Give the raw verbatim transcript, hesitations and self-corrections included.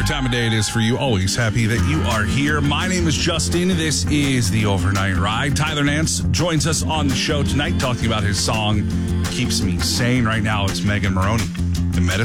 time of day it is for you. Always happy that you are here. My name is Justin. This is the Overnight Ride. Tyler Nance joins us on the show tonight talking about his song, Keeps Me Sane. Right now, it's Megan Maroney, the medicine.